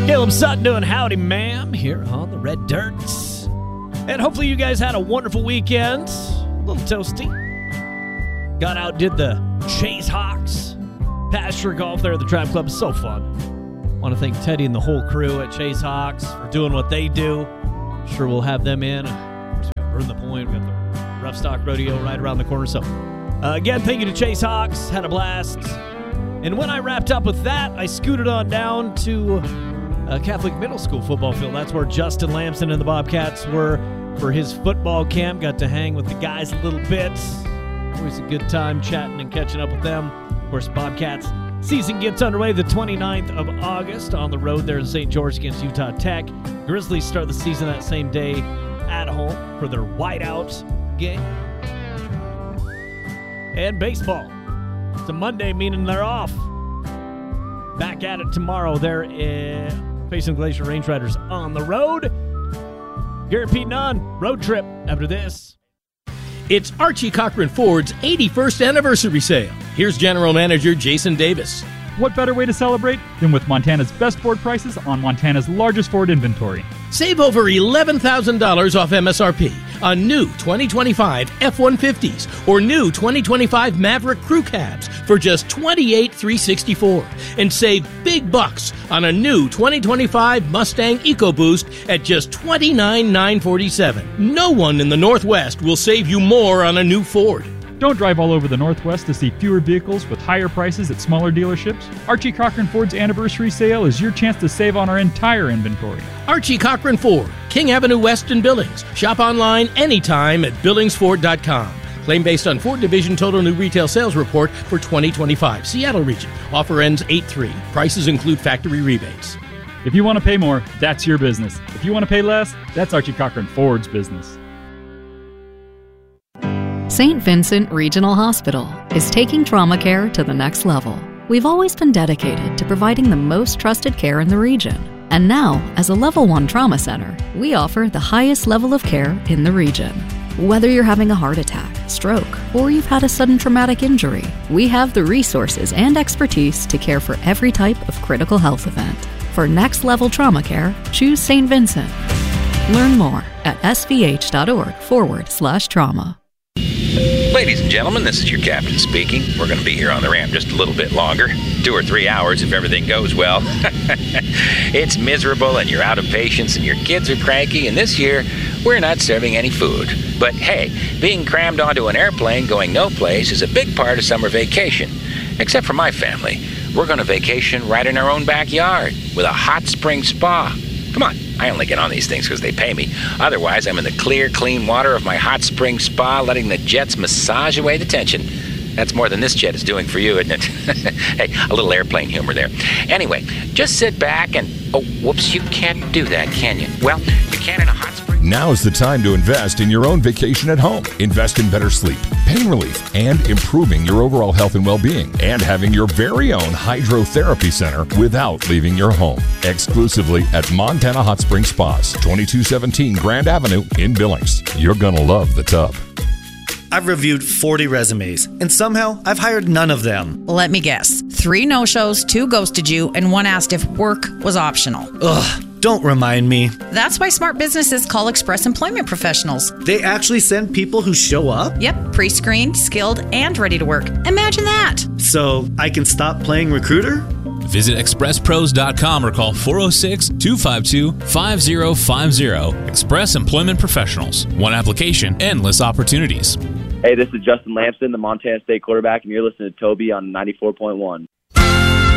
Caleb Sutton doing howdy, ma'am, here on the Red Dirt. And hopefully you guys had a wonderful weekend. A little toasty. Got out, did the Chase Hawks. Pasture golf there at the Tribe Club. So fun. Want to thank Teddy and the whole crew at Chase Hawks for doing what they do. Sure we'll have them in. Of course, we got Burn the Point. We got the Rough Stock Rodeo right around the corner. So, again, thank you to Chase Hawks. Had a blast. And when I wrapped up with that, I scooted on down to Catholic Middle School football field. That's where Justin Lamson and the Bobcats were for his football camp. Got to hang with the guys a little bit. Always a good time chatting and catching up with them. Of course, Bobcats season gets underway the 29th of August on the road there in St. George against Utah Tech. Grizzlies start the season that same day at home for their whiteout game. And baseball. It's a Monday, meaning they're off. Back at it tomorrow. They're facing Glacier Range Riders on the road. Garrett Pete on road trip after this. It's Archie Cochran Ford's 81st anniversary sale. Here's General Manager Jason Davis. What better way to celebrate than with Montana's best Ford prices on Montana's largest Ford inventory? Save over $11,000 off MSRP on new 2025 F-150s or new 2025 Maverick Crew Cabs for just $28,364. And save big bucks on a new 2025 Mustang EcoBoost at just $29,947. No one in the Northwest will save you more on a new Ford. Don't drive all over the Northwest to see fewer vehicles with higher prices at smaller dealerships. Archie Cochran Ford's anniversary sale is your chance to save on our entire inventory. Archie Cochran Ford, King Avenue West in Billings. Shop online anytime at BillingsFord.com. Claim based on Ford Division Total New Retail Sales Report for 2025. Seattle region. Offer ends 8/3. Prices include factory rebates. If you want to pay more, that's your business. If you want to pay less, that's Archie Cochran Ford's business. St. Vincent Regional Hospital is taking trauma care to the next level. We've always been dedicated to providing the most trusted care in the region. And now, as a Level 1 trauma center, we offer the highest level of care in the region. Whether you're having a heart attack, stroke, or you've had a sudden traumatic injury, we have the resources and expertise to care for every type of critical health event. For next-level trauma care, choose St. Vincent. Learn more at svh.org/trauma. Ladies and gentlemen, this is your captain speaking. We're going to be here on the ramp just a little bit longer, 2 or 3 hours if everything goes well. It's miserable and you're out of patience and your kids are cranky, and this year we're not serving any food. But hey, being crammed onto an airplane going no place is a big part of summer vacation. Except for my family. We're going to vacation right in our own backyard with a hot spring spa. Come on, I only get on these things because they pay me. Otherwise, I'm in the clear, clean water of my hot spring spa, letting the jets massage away the tension. That's more than this jet is doing for you, isn't it? Hey, a little airplane humor there. Anyway, just sit back and... Oh, whoops, you can't do that, can you? Well, you can in a hot spring... Now's the time to invest in your own vacation at home. Invest in better sleep, pain relief, and improving your overall health and well-being, and having your very own hydrotherapy center without leaving your home. Exclusively at Montana Hot Spring Spas, 2217 Grand Avenue in Billings. You're gonna love the tub. I've reviewed 40 resumes, and somehow I've hired none of them. Let me guess. 3 no-shows, 2 ghosted you, and 1 asked if work was optional. Ugh, don't remind me. That's why smart businesses call Express Employment Professionals. They actually send people who show up? Yep, pre-screened, skilled, and ready to work. Imagine that. So I can stop playing recruiter? Visit expresspros.com or call 406-252-5050. Express Employment Professionals. One application, endless opportunities. Hey, this is Justin Lamson, the Montana State quarterback, and you're listening to Toby on 94.1.